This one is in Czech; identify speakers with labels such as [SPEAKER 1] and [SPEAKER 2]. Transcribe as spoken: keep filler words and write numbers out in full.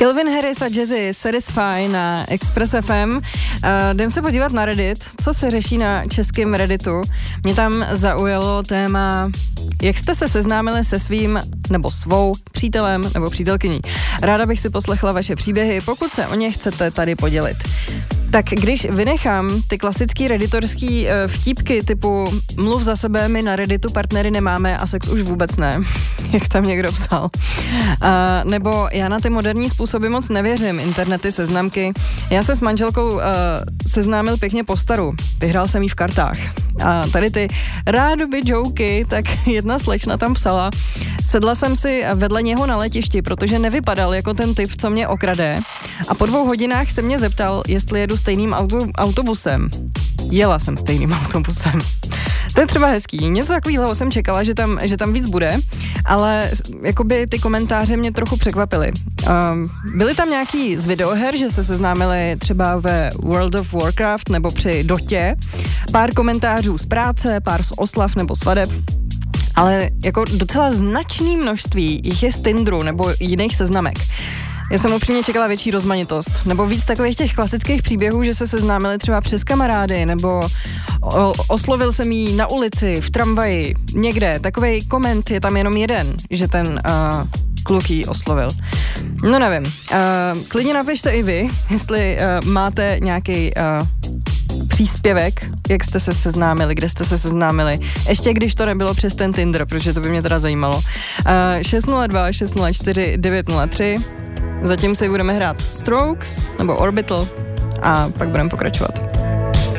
[SPEAKER 1] Calvin Harris a Jazzy Satisfy na Express F M. Uh, jdem se podívat na Reddit, co se řeší na českém Redditu. Mě tam zaujalo téma, jak jste se seznámili se svým nebo svou přítelem nebo přítelkyní. Ráda bych si poslechla vaše příběhy, pokud se o ně chcete tady podělit. Tak když vynechám ty klasický redditorský uh, vtípky typu mluv za sebe, my na Redditu partnery nemáme a sex už vůbec ne, jak tam někdo psal. Uh, nebo já na ty moderní způsoby moc nevěřím, internety, seznamky. Já se s manželkou uh, seznámil pěkně po staru, vyhrál jsem jí v kartách. A tady ty rádoby joky, tak jedna slečna tam psala, sedla jsem si vedle něho na letišti, protože nevypadal jako ten typ, co mě okrade. A po dvou hodinách se mě zeptal, jestli jedu stejným auto, autobusem. Jela jsem stejným autobusem. To je třeba hezký. Něco takového jsem čekala, že tam, že tam víc bude, ale jakoby ty komentáře mě trochu překvapily. Um, byly tam nějaký z videoher, že se seznámili třeba ve World of Warcraft nebo při Dotě. Pár komentářů z práce, pár z oslav nebo svadeb. Ale jako docela značný množství jich je z Tinderu nebo jiných seznamek. Já jsem upřímně čekala větší rozmanitost, nebo víc takových těch klasických příběhů, že se seznámili třeba přes kamarády, nebo o, oslovil jsem jí na ulici, v tramvaji, někde. Takovej koment je tam jenom jeden, že ten uh, kluk jí oslovil. No nevím. Uh, klidně napište i vy, jestli uh, máte nějaký uh, příspěvek, jak jste se seznámili, kde jste se seznámili. Ještě když to nebylo přes ten Tinder, protože to by mě teda zajímalo. Uh, šest nula dva šest nula čtyři devět nula tři. Zatím si budeme hrát Strokes nebo Orbital a pak budeme pokračovat.